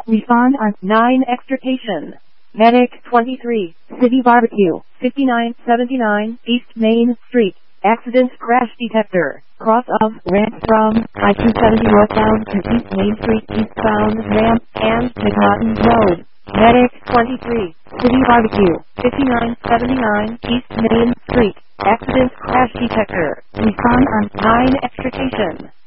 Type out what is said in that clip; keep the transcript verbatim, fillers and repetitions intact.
Respond on nine extrication. Medic twenty-three, City Barbecue, fifty-nine seventy-nine East Main Street. Accident crash detector. Cross of ramp from I two seventy northbound to East Main Street eastbound ramp and McNaughton Road. Medic twenty-three, City Barbecue, fifty-nine seventy-nine East Main Street. Accident crash detector. Respond on nine extrication.